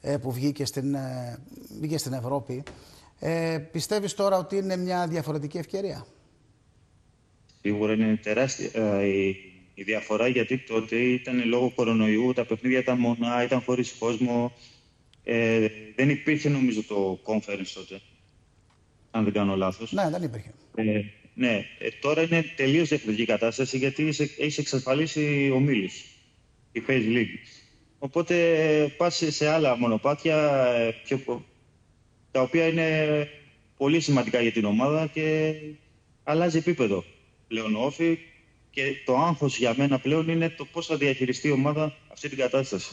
που βγήκε στην Ευρώπη. Πιστεύεις τώρα ότι είναι μια διαφορετική ευκαιρία? Σίγουρα είναι τεράστια η διαφορά, γιατί τότε ήταν λόγω κορονοϊού, τα παιχνίδια ήταν μονά, ήταν χωρίς κόσμο. Δεν υπήρχε νομίζω το conference τότε, αν δεν κάνω λάθος. Ναι, δεν υπήρχε. Ναι, τώρα είναι τελείως διαφορετική κατάσταση, γιατί έχεις εξασφαλίσει ομίλους, η Phase League. Οπότε πας σε άλλα μονοπάτια, τα οποία είναι πολύ σημαντικά για την ομάδα και αλλάζει επίπεδο πλέον ο Όφη, και το άγχος για μένα πλέον είναι το πώς θα διαχειριστεί η ομάδα αυτή την κατάσταση.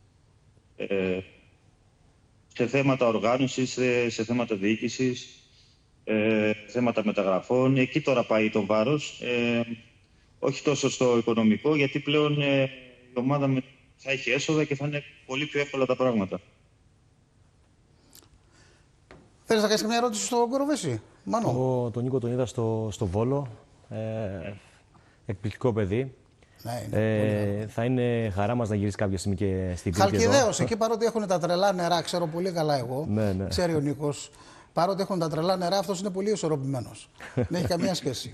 Σε θέματα οργάνωσης, σε θέματα διοίκησης, θέματα μεταγραφών. Εκεί τώρα πάει το βάρος. Όχι τόσο στο οικονομικό, γιατί πλέον η ομάδα θα έχει έσοδα και θα είναι πολύ πιο εύκολα τα πράγματα. Θέλεις να κάνεις μια ερώτηση στον Κοροβέση, Μάνο? Τον Νίκο τον είδα στο Βόλο. Εκπληκτικό παιδί. Ναι, θα είναι χαρά μας να γυρίσει κάποια στιγμή και στην Κρήτη. Χαλκιδαίος, εκεί παρότι έχουν τα τρελά νερά, ξέρω πολύ καλά εγώ. Ναι. Ξέρει ο Νίκος. Αγαπητοί έχουν τα τρελά νερά, αυτός είναι πολύ ισορροπημένος. Δεν έχει καμία σχέση.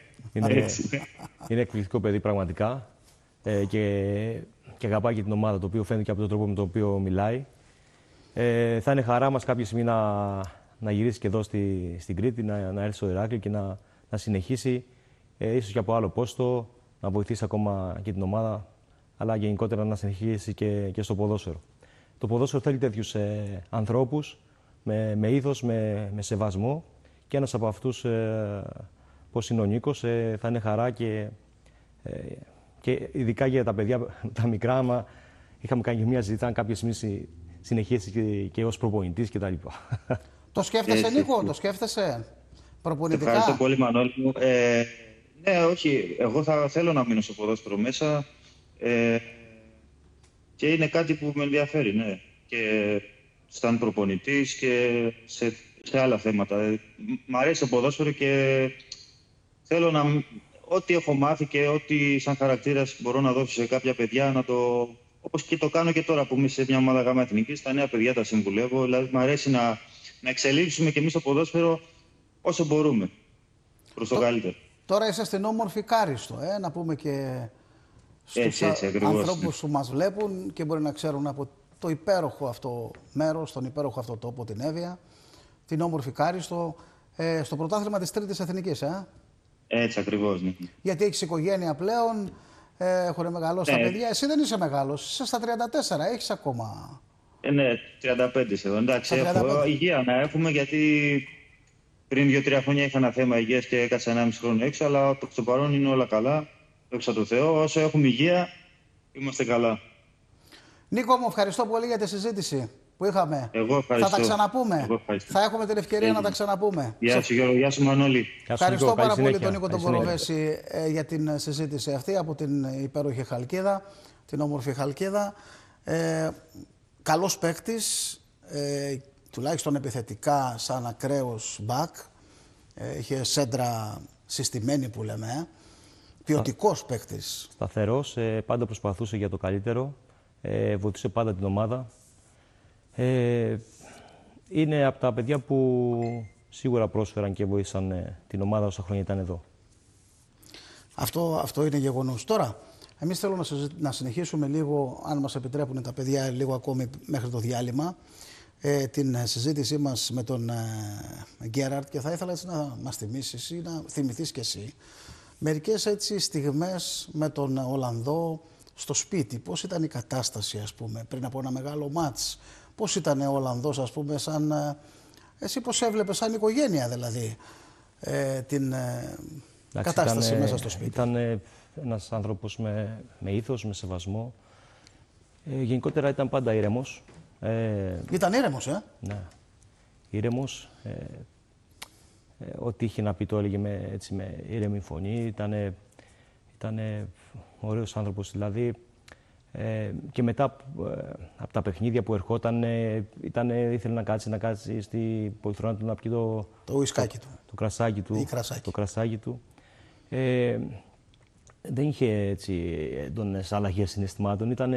Είναι εκπληκτικό παιδί πραγματικά, και αγαπάει και την ομάδα, το οποίο φαίνεται και από τον τρόπο με τον οποίο μιλάει. Θα είναι χαρά μας κάποια στιγμή να γυρίσει και εδώ στην Κρήτη, να έρθει στο Ηράκλειο και να συνεχίσει, ίσως και από άλλο πόστο, να βοηθήσει ακόμα και την ομάδα, αλλά γενικότερα να συνεχίσει και στο ποδόσφαιρο. Το ποδόσφαιρο θέλει τέτοιους ανθρώπους, με ήθος, με σεβασμό, και ένας από αυτούς, πώς είναι ο Νίκος, θα είναι χαρά, και ειδικά για τα παιδιά, τα μικρά, άμα είχαμε κάνει μια συζήτηση, αν κάποια στιγμή συνεχίσει και ως προπονητής κτλ. Το σκέφτεσαι, Νίκο, το σκέφτεσαι προπονητικά? Ευχαριστώ πολύ, Μανώλη μου. Ναι, όχι, εγώ θα θέλω να μείνω στο ποδόσφαιρο μέσα, και είναι κάτι που με ενδιαφέρει, ναι. Και σαν προπονητής και σε άλλα θέματα. Μ' αρέσει το ποδόσφαιρο και θέλω ό,τι έχω μάθει και ό,τι σαν χαρακτήρας μπορώ να δώσω σε κάποια παιδιά, όπως και το κάνω και τώρα που είμαι σε μια ομάδα γάμα εθνικής, τα νέα παιδιά τα συμβουλεύω. Δηλαδή, μ' αρέσει να εξελίξουμε και εμείς το ποδόσφαιρο όσο μπορούμε προς το καλύτερο. Τώρα είσαι στην όμορφη Κάριστο, να πούμε και στους ανθρώπους που μας βλέπουν και μπορεί να ξέρουν από το υπέροχο αυτό μέρος, τον υπέροχο αυτό τόπο, την Εύβοια, την όμορφη Κάριστο, στο πρωτάθλημα της Τρίτης Εθνικής, Έτσι ακριβώς, ναι. Γιατί έχεις οικογένεια πλέον, έχουν μεγαλώσει τα παιδιά. Εσύ δεν είσαι μεγάλος, είσαι στα 34, έχεις ακόμα. Ναι, 35 σχεδόν. Εντάξει, έχω υγεία να έχουμε, γιατί πριν 2-3 χρόνια είχα ένα θέμα υγείας και έκατσα 1,5 χρόνο έξω, αλλά προς το παρόν είναι όλα καλά. Δόξα τω Θεώ, όσο έχουμε υγεία, είμαστε καλά. Νίκο μου, ευχαριστώ πολύ για τη συζήτηση που είχαμε. Εγώ ευχαριστώ. Θα τα ξαναπούμε. Θα έχουμε την ευκαιρία να τα ξαναπούμε. Γεια σου Γιώργο, γεια σου Μανώλη. Ευχαριστώ πάρα πολύ τον Νίκο τον Κοροβέση για την συζήτηση αυτή από την υπέροχη Χαλκίδα, την όμορφη Χαλκίδα. Καλός παίκτης, τουλάχιστον επιθετικά σαν ακραίος μπακ. Είχε σέντρα συστημένη που λέμε. Ποιοτικός παίκτης. Σταθερός, πάντα προσπαθούσε για το καλύτερο. Βοηθούσε πάντα την ομάδα. Είναι από τα παιδιά που σίγουρα πρόσφεραν και βοήθησαν την ομάδα όσα χρόνια ήταν εδώ. Αυτό είναι γεγονός. Τώρα, εμείς θέλω να συνεχίσουμε λίγο, αν μας επιτρέπουν τα παιδιά, λίγο ακόμη μέχρι το διάλειμμα, την συζήτησή μας με τον Γκέραρτ, και θα ήθελα έτσι να μας θυμίσεις ή να θυμηθείς κι εσύ μερικές έτσι στιγμές με τον Ολλανδό στο σπίτι. Πώς ήταν η κατάσταση, ας πούμε, πριν από ένα μεγάλο μάτς? Πώς ήταν ο Ολλανδός, ας πούμε, εσύ πώς έβλεπες, σαν οικογένεια δηλαδή, την κατάσταση μέσα στο σπίτι? Ήταν ένας άνθρωπος με ήθος, με σεβασμό. Γενικότερα ήταν πάντα ήρεμος. Ήταν ήρεμος, Ναι, ήρεμος. Ό,τι είχε να πει το έλεγε με ήρεμη φωνή. Ήταν ωραίος άνθρωπος, δηλαδή. Και μετά από τα παιχνίδια που ερχόταν, ήθελε να κάτσει στη πολυθρόνα του να πιει το ουισκάκι του. Το κρασάκι του. Το κρασάκι του. Δεν είχε έτσι έντονες αλλαγές συναισθημάτων.